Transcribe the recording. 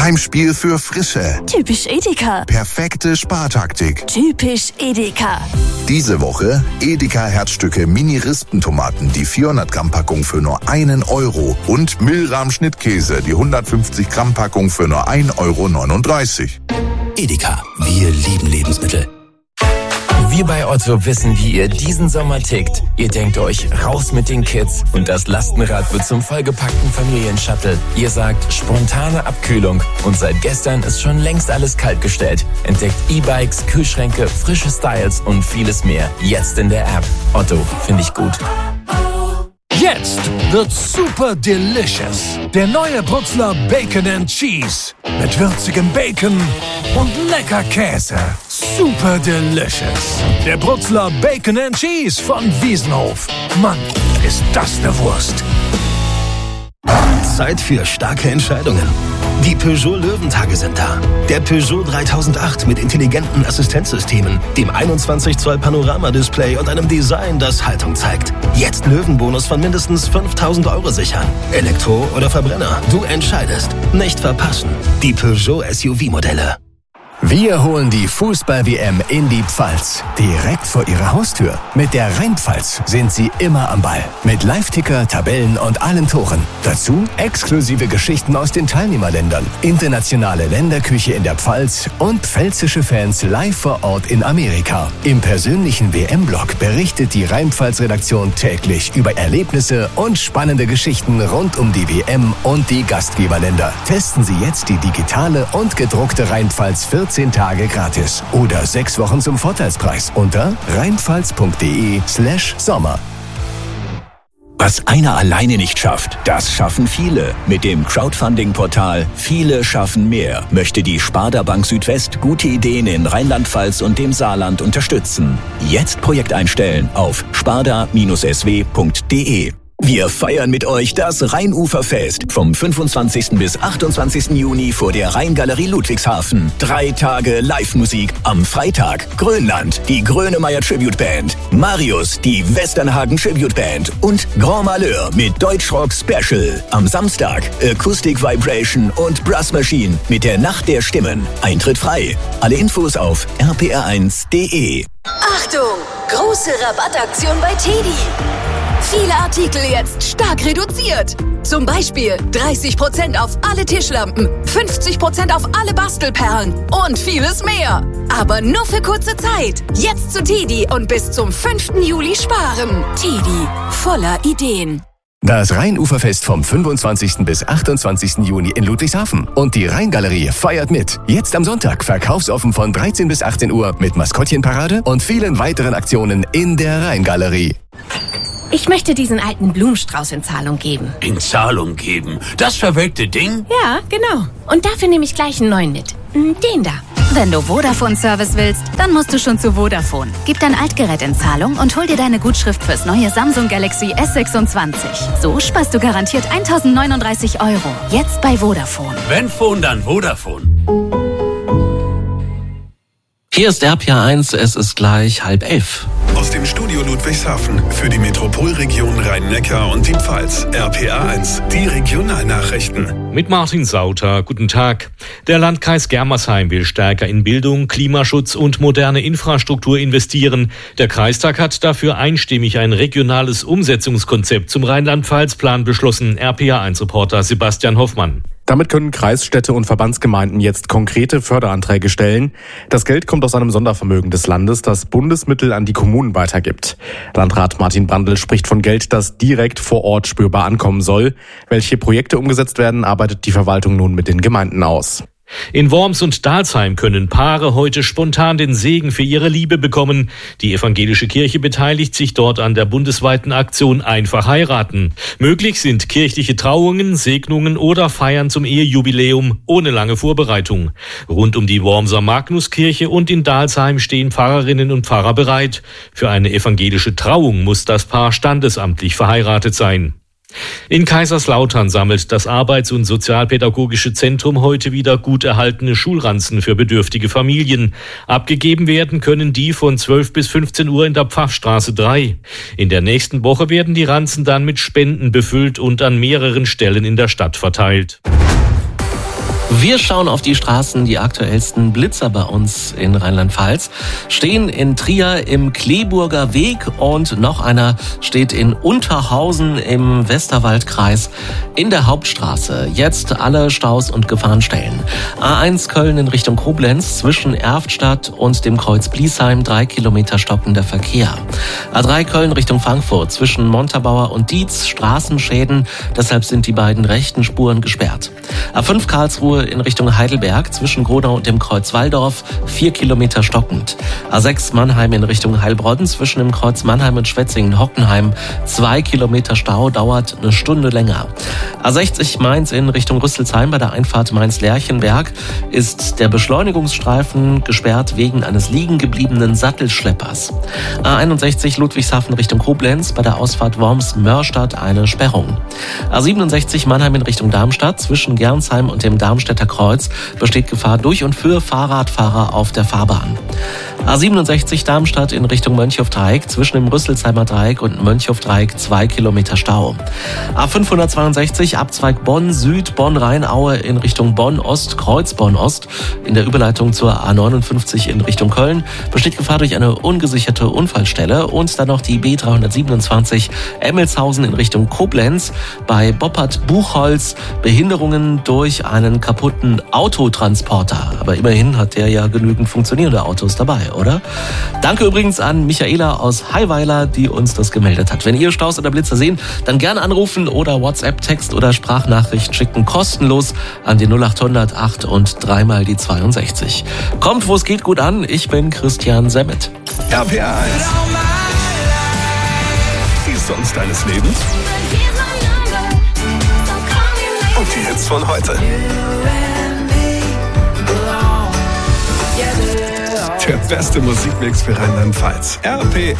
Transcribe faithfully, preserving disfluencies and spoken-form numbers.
Heimspiel für Frische. Typisch Edeka. Perfekte Spartaktik. Typisch Edeka. Diese Woche Edeka Herzstücke Mini-Rispentomaten, die vierhundert Gramm Packung für nur einen Euro und Milram Schnittkäse, die hundertfünfzig Gramm Packung für nur ein Euro neununddreißig. Edeka, wir lieben Lebensmittel. Wir bei Otto wissen, wie ihr diesen Sommer tickt. Ihr denkt euch, raus mit den Kids und das Lastenrad wird zum vollgepackten Familienshuttle. Ihr sagt, spontane Abkühlung und seit gestern ist schon längst alles kaltgestellt. Entdeckt E-Bikes, Kühlschränke, frische Styles und vieles mehr. Jetzt in der App. Otto, finde ich gut. Jetzt wird super delicious. Der neue Brutzler Bacon and Cheese. Mit würzigem Bacon und lecker Käse. Super delicious. Der Brutzler Bacon and Cheese von Wiesenhof. Mann, ist das eine Wurst. Zeit für starke Entscheidungen. Die Peugeot Löwentage sind da. Der Peugeot dreitausendacht mit intelligenten Assistenzsystemen, dem einundzwanzig Zoll Panoramadisplay und einem Design, das Haltung zeigt. Jetzt Löwenbonus von mindestens fünftausend Euro sichern. Elektro oder Verbrenner, du entscheidest. Nicht verpassen. Die Peugeot S U V-Modelle. Wir holen die Fußball-W M in die Pfalz. Direkt vor Ihrer Haustür. Mit der Rheinpfalz sind Sie immer am Ball. Mit Live-Ticker, Tabellen und allen Toren. Dazu exklusive Geschichten aus den Teilnehmerländern, internationale Länderküche in der Pfalz und pfälzische Fans live vor Ort in Amerika. Im persönlichen W M-Blog berichtet die Rheinpfalz-Redaktion täglich über Erlebnisse und spannende Geschichten rund um die W M und die Gastgeberländer. Testen Sie jetzt die digitale und gedruckte Rheinpfalz vierzehn Tage gratis oder sechs Wochen zum Vorteilspreis unter rheinpfalz.de slash Sommer. Was einer alleine nicht schafft, das schaffen viele. Mit dem Crowdfunding-Portal Viele schaffen mehr möchte die Sparda Bank Südwest gute Ideen in Rheinland-Pfalz und dem Saarland unterstützen. Jetzt Projekt einstellen auf sparda Bindestrich s w Punkt d e. Wir feiern mit euch das Rheinuferfest vom fünfundzwanzigsten bis achtundzwanzigsten Juni vor der Rheingalerie Ludwigshafen. Drei Tage Live-Musik. Am Freitag Grönland, die Grönemeyer Tribute Band, Marius, die Westernhagen Tribute Band und Grand Malheur mit Deutschrock Special. Am Samstag Acoustic Vibration und Brass Machine mit der Nacht der Stimmen. Eintritt frei. Alle Infos auf r p r eins punkt d e. Achtung! Große Rabattaktion bei Tedi. Viele Artikel jetzt stark reduziert. Zum Beispiel dreißig Prozent auf alle Tischlampen, fünfzig Prozent auf alle Bastelperlen und vieles mehr. Aber nur für kurze Zeit. Jetzt zu Tedi und bis zum fünften Juli sparen. Tedi, voller Ideen. Das Rheinuferfest vom fünfundzwanzigsten bis achtundzwanzigsten Juni in Ludwigshafen. Und die Rheingalerie feiert mit. Jetzt am Sonntag verkaufsoffen von dreizehn bis achtzehn Uhr mit Maskottchenparade und vielen weiteren Aktionen in der Rheingalerie. Ich möchte diesen alten Blumenstrauß in Zahlung geben. In Zahlung geben? Das verwelkte Ding? Ja, genau. Und dafür nehme ich gleich einen neuen mit. Den da. Wenn du Vodafone-Service willst, dann musst du schon zu Vodafone. Gib dein Altgerät in Zahlung und hol dir deine Gutschrift fürs neue Samsung Galaxy S sechsundzwanzig. So sparst du garantiert eintausendneununddreißig Euro. Jetzt bei Vodafone. Wenn Phone, dann Vodafone. Hier ist R P R eins, es ist gleich halb elf. Aus dem Studio Ludwigshafen für die Metropolregion Rhein-Neckar und die Pfalz. R P R eins, die Regionalnachrichten. Mit Martin Sauter, guten Tag. Der Landkreis Germersheim will stärker in Bildung, Klimaschutz und moderne Infrastruktur investieren. Der Kreistag hat dafür einstimmig ein regionales Umsetzungskonzept zum Rheinland-Pfalz-Plan beschlossen. R P R eins-Reporter Sebastian Hoffmann. Damit können Kreisstädte und Verbandsgemeinden jetzt konkrete Förderanträge stellen. Das Geld kommt aus einem Sondervermögen des Landes, das Bundesmittel an die Kommunen weitergibt. Landrat Martin Brandl spricht von Geld, das direkt vor Ort spürbar ankommen soll. Welche Projekte umgesetzt werden, arbeitet die Verwaltung nun mit den Gemeinden aus. In Worms und Dalsheim können Paare heute spontan den Segen für ihre Liebe bekommen. Die evangelische Kirche beteiligt sich dort an der bundesweiten Aktion Einfach heiraten. Möglich sind kirchliche Trauungen, Segnungen oder Feiern zum Ehejubiläum ohne lange Vorbereitung. Rund um die Wormser Magnuskirche und in Dalsheim stehen Pfarrerinnen und Pfarrer bereit. Für eine evangelische Trauung muss das Paar standesamtlich verheiratet sein. In Kaiserslautern sammelt das Arbeits- und Sozialpädagogische Zentrum heute wieder gut erhaltene Schulranzen für bedürftige Familien. Abgegeben werden können die von zwölf bis fünfzehn Uhr in der Pfaffstraße drei. In der nächsten Woche werden die Ranzen dann mit Spenden befüllt und an mehreren Stellen in der Stadt verteilt. Wir schauen auf die Straßen. Die aktuellsten Blitzer bei uns in Rheinland-Pfalz stehen in Trier im Kleeburger Weg und noch einer steht in Unterhausen im Westerwaldkreis in der Hauptstraße. Jetzt alle Staus und Gefahrenstellen. A eins Köln in Richtung Koblenz zwischen Erftstadt und dem Kreuz Bliesheim, drei Kilometer stockender Verkehr. A drei Köln Richtung Frankfurt zwischen Montabaur und Dietz, Straßenschäden, deshalb sind die beiden rechten Spuren gesperrt. A fünf Karlsruhe in Richtung Heidelberg zwischen Gronau und dem Kreuz Walldorf, vier Kilometer stockend. A sechs Mannheim in Richtung Heilbronn zwischen dem Kreuz Mannheim und Schwetzingen-Hockenheim, zwei Kilometer Stau, dauert eine Stunde länger. A sechzig Mainz in Richtung Rüsselsheim bei der Einfahrt Mainz-Lerchenberg ist der Beschleunigungsstreifen gesperrt wegen eines liegen gebliebenen Sattelschleppers. A einundsechzig Ludwigshafen Richtung Koblenz bei der Ausfahrt Worms-Mörstadt eine Sperrung. A siebenundsechzig Mannheim in Richtung Darmstadt zwischen Gernsheim und dem Darmstädter Kreuz besteht Gefahr durch und für Fahrradfahrer auf der Fahrbahn. A siebenundsechzig Darmstadt in Richtung Mönchhof-Dreieck zwischen dem Rüsselsheimer Dreieck und Mönchhof-Dreieck zwei Kilometer Stau. A fünfhundertzweiundsechzig Abzweig Bonn Süd, Bonn-Rheinaue in Richtung Bonn-Ost, Kreuz Bonn-Ost in der Überleitung zur A neunundfünfzig in Richtung Köln besteht Gefahr durch eine ungesicherte Unfallstelle und dann noch die B dreihundertsiebenundzwanzig Emmelshausen in Richtung Koblenz bei Boppert-Buchholz, Behinderungen durch einen kaputten Autotransporter. Aber immerhin hat der ja genügend funktionierende Autos dabei, oder? Danke übrigens an Michaela aus Heiweiler, die uns das gemeldet hat. Wenn ihr Staus oder Blitzer sehen, dann gerne anrufen oder WhatsApp, Text oder Sprachnachricht schicken, kostenlos an die null achthundert acht und dreimal die zweiundsechzig. Kommt, wo es geht, gut an. Ich bin Christian Semmet. R P R eins. Die Songs deines Lebens. Und die Hits von heute. Der beste Musikmix für Rheinland-Pfalz. R P